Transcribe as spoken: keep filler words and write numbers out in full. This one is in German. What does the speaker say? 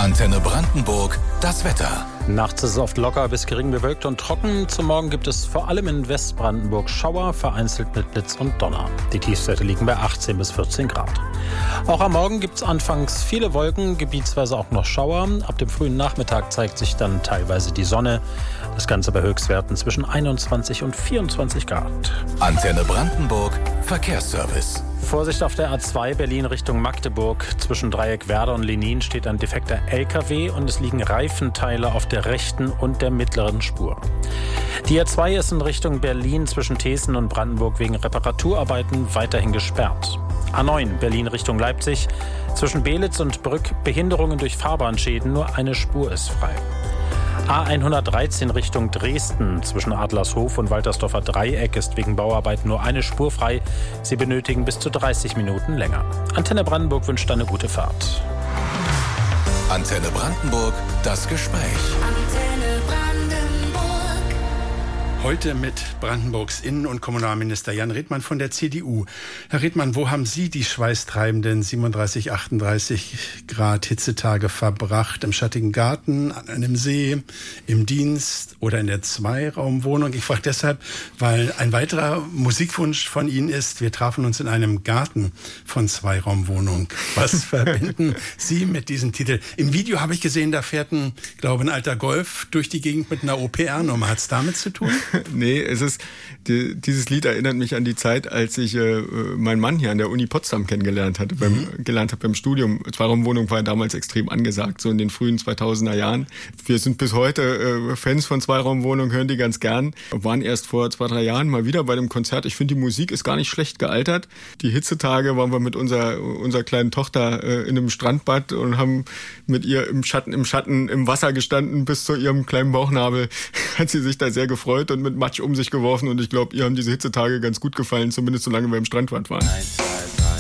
Antenne Brandenburg, das Wetter. Nachts ist es oft locker bis gering bewölkt und trocken. Zum Morgen gibt es vor allem in Westbrandenburg Schauer, vereinzelt mit Blitz und Donner. Die Tiefstwerte liegen bei achtzehn bis vierzehn Grad. Auch am Morgen gibt es anfangs viele Wolken, gebietsweise auch noch Schauer. Ab dem frühen Nachmittag zeigt sich dann teilweise die Sonne. Das Ganze bei Höchstwerten zwischen einundzwanzig und vierundzwanzig Grad. Antenne Brandenburg, Verkehrsservice. Vorsicht auf der A zwei Berlin Richtung Magdeburg. Zwischen Dreieck Werder und Lenin steht ein defekter L K W und es liegen Reifenteile auf der rechten und der mittleren Spur. Die A zwei ist in Richtung Berlin zwischen Thesen und Brandenburg wegen Reparaturarbeiten weiterhin gesperrt. A neun Berlin Richtung Leipzig. Zwischen Belitz und Brück Behinderungen durch Fahrbahnschäden, nur eine Spur ist frei. A hundertdreizehn Richtung Dresden. Zwischen Adlershof und Waltersdorfer Dreieck ist wegen Bauarbeiten nur eine Spur frei. Sie benötigen bis zu dreißig Minuten länger. Antenne Brandenburg wünscht eine gute Fahrt. Antenne Brandenburg, das Gespräch. Antenne Brandenburg. Heute mit Brandenburgs Innen- und Kommunalminister Jan Redmann von der C D U. Herr Redmann, wo haben Sie die schweißtreibenden siebenunddreißig, achtunddreißig Grad Hitzetage verbracht? Im schattigen Garten, an einem See, im Dienst oder in der Zweiraumwohnung? Ich frage deshalb, weil ein weiterer Musikwunsch von Ihnen ist, wir trafen uns in einem Garten von Zweiraumwohnung. Was verbinden Sie mit diesem Titel? Im Video habe ich gesehen, da fährt ein, glaube ein alter Golf durch die Gegend mit einer O P R-Nummer. Hat es damit zu tun? Nee, es ist, die, dieses Lied erinnert mich an die Zeit, als ich äh, meinen Mann hier an der Uni Potsdam kennengelernt hatte, beim, mhm. gelernt habe beim Studium. Zweiraumwohnung war damals extrem angesagt, so in den frühen zweitausender Jahren. Wir sind bis heute äh, Fans von Zweiraumwohnungen, hören die ganz gern. Waren erst vor zwei, drei Jahren mal wieder bei dem Konzert. Ich finde, die Musik ist gar nicht schlecht gealtert. Die Hitzetage waren wir mit unserer, unserer kleinen Tochter äh, in einem Strandbad und haben mit ihr im Schatten, im Schatten, im Wasser gestanden bis zu ihrem kleinen Bauchnabel. Hat sie sich da sehr gefreut und mit Matsch um sich geworfen und ich glaube, ihr haben diese Hitzetage ganz gut gefallen, zumindest solange wir im Strandbad waren. Eins, zwei.